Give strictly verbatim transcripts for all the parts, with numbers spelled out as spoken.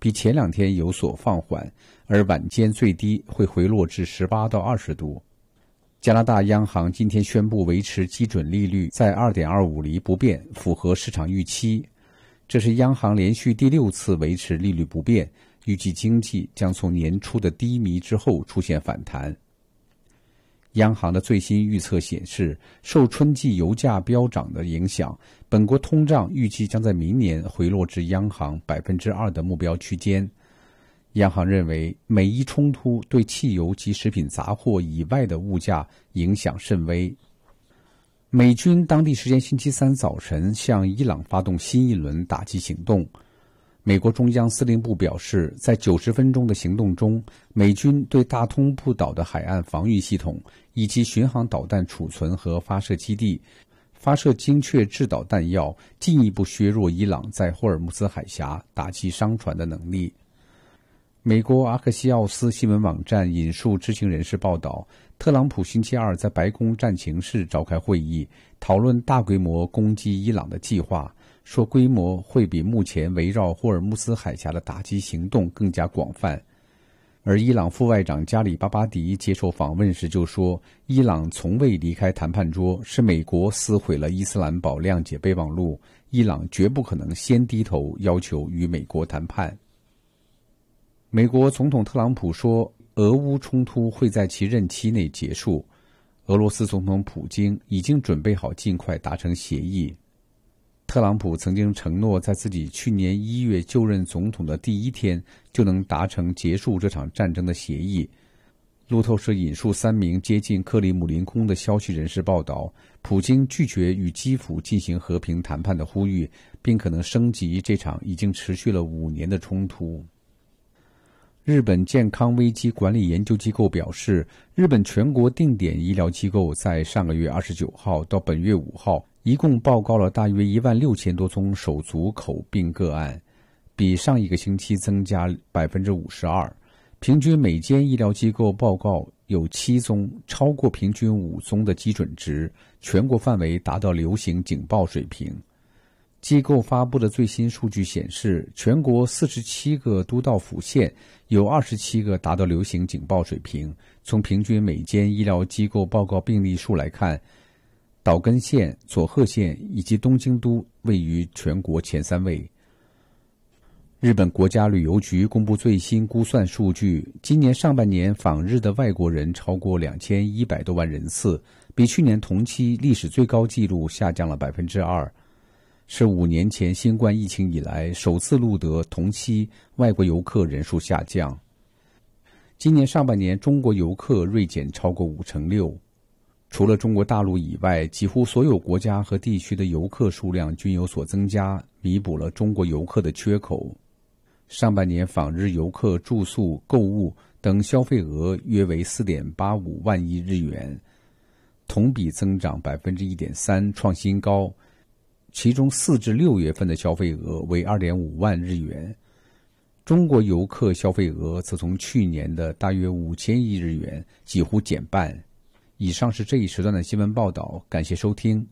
比前两天有所放缓，而晚间最低会回落至十八到二十度。加拿大央行今天宣布维持基准利率在 二点二五 厘不变，符合市场预期。这是央行连续第六次维持利率不变，预计经济将从年初的低迷之后出现反弹。央行的最新预测显示，受春季油价飙涨的影响，本国通胀预计将在明年回落至央行 百分之二 的目标区间。央行认为，美伊冲突对汽油及食品杂货以外的物价影响甚微。美军当地时间星期三早晨向伊朗发动新一轮打击行动。美国中央司令部表示，在九十分钟的行动中，美军对大通布岛的海岸防御系统以及巡航导弹储存和发射基地发射精确制导弹药，进一步削弱伊朗在霍尔木兹海峡打击商船的能力。美国阿克西奥斯新闻网站引述知情人士报道，特朗普星期二在白宫战情室召开会议，讨论大规模攻击伊朗的计划，说规模会比目前围绕霍尔木兹海峡的打击行动更加广泛。而伊朗副外长加里巴巴迪接受访问时就说，伊朗从未离开谈判桌，是美国撕毁了伊斯兰堡谅解备忘录，伊朗绝不可能先低头要求与美国谈判。美国总统特朗普说，俄乌冲突会在其任期内结束。俄罗斯总统普京已经准备好尽快达成协议。特朗普曾经承诺，在自己去年一月就任总统的第一天就能达成结束这场战争的协议。路透社引述三名接近克里姆林宫的消息人士报道，普京拒绝与基辅进行和平谈判的呼吁，并可能升级这场已经持续了五年的冲突。日本健康危机管理研究机构表示，日本全国定点医疗机构在上个月二十九号到本月五号一共报告了大约一万六千多宗手足口病个案，比上一个星期增加 百分之五十二。 平均每间医疗机构报告有七宗超过平均五宗的基准值，全国范围达到流行警报水平。机构发布的最新数据显示，全国四十七个都道府县有二十七个达到流行警报水平。从平均每间医疗机构报告病例数来看，岛根县、佐贺县以及东京都位于全国前三位。日本国家旅游局公布最新估算数据，今年上半年访日的外国人超过两千一百多万人次，比去年同期历史最高纪录下降了 百分之二。是五年前新冠疫情以来首次录得同期外国游客人数下降。今年上半年中国游客锐减超过五成六，除了中国大陆以外，几乎所有国家和地区的游客数量均有所增加，弥补了中国游客的缺口。上半年访日游客住宿、购物等消费额约为 四点八五万亿日元，同比增长 百分之一点三， 创新高。其中四至六月份的消费额为 二点五万日元，中国游客消费额则从去年的大约五千亿日元几乎减半。以上是这一时段的新闻报道，感谢收听。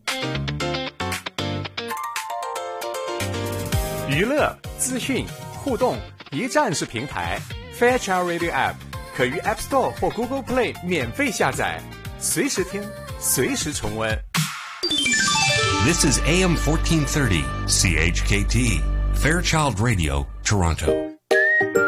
娱乐、资讯、互动一站式平台 Fairchild Radio App 可于 App Store 或 Google Play 免费下载，随时听，随时重温。 This is A M fourteen thirty, C H K T, Fairchild Radio, Toronto.